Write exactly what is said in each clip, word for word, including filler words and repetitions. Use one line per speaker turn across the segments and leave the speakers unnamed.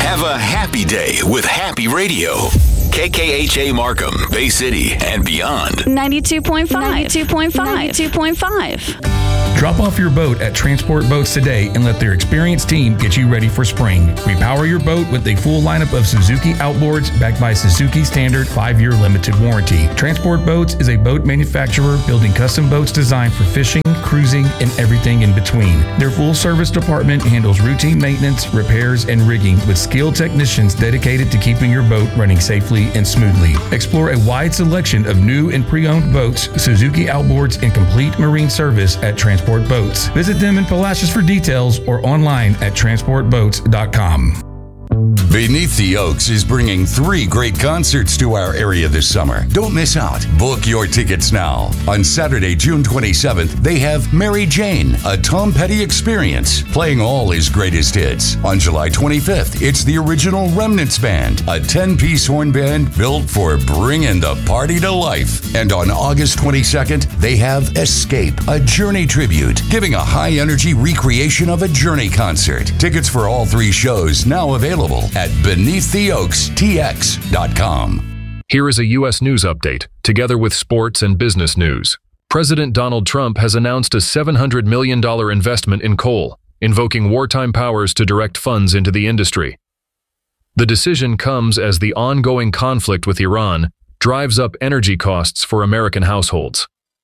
Have a happy day with Happy Radio. K K H A Markham, Bay City, and beyond.
ninety-two point five. ninety-two point five. ninety-two point five.
Drop off your boat at Transport Boats today and let their experienced team get you ready for spring. Repower your boat with a full lineup of Suzuki outboards backed by Suzuki standard five-year limited warranty. Transport Boats is a boat manufacturer building custom boats designed for fishing, cruising, and everything in between. Their full-service department handles routine maintenance, repairs, and rigging with skilled technicians dedicated to keeping your boat running safely and smoothly. Explore a wide selection of new and pre-owned boats, Suzuki outboards, and complete marine service at Transport Boats. Visit them in Palacios for details or online at transport boats dot com.
Beneath the Oaks is bringing three great concerts to our area this summer. Don't miss out. Book your tickets now. On Saturday, June twenty-seventh, they have Mary Jane, a Tom Petty experience, playing all his greatest hits. On July twenty-fifth, it's the original Remnants Band, a ten-piece horn band built for bringing the party to life. And on August twenty-second, they have Escape, a Journey tribute, giving a high-energy recreation of a Journey concert. Tickets for all three shows now available at beneath the oaks t x dot com.
Here is a U S news update, together with sports and business news. President Donald Trump has announced a seven hundred million dollars investment in coal, invoking wartime powers to direct funds into the industry. The decision comes as the ongoing conflict with Iran drives up energy costs for American households.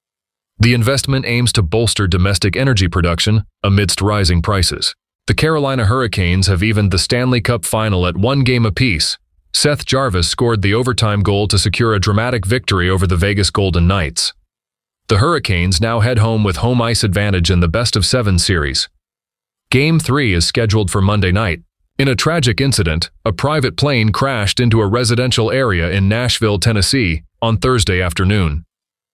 The investment aims to bolster domestic energy production amidst rising prices. The Carolina Hurricanes have evened the Stanley Cup final at one game apiece. Seth Jarvis scored the overtime goal to secure a dramatic victory over the Vegas Golden Knights. The Hurricanes now head home with home ice advantage in the best-of-seven series. Game three is scheduled for Monday night. In a tragic incident, a private plane crashed into a residential area in Nashville, Tennessee, on Thursday afternoon.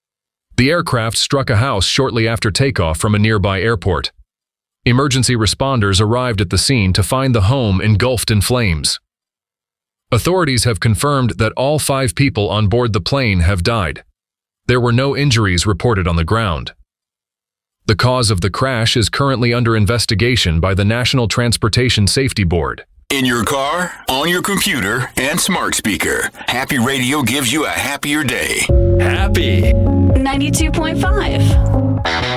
The aircraft struck a house shortly after takeoff from a nearby airport. Emergency responders arrived at the scene to find the home engulfed in flames. Authorities have confirmed that all five people on board the plane have died. There were no injuries reported on the ground. The cause of the crash is currently under investigation by the National Transportation Safety Board.
In your car, on your computer, and smart speaker, Happy Radio gives you a happier day.
Happy.
ninety-two point five.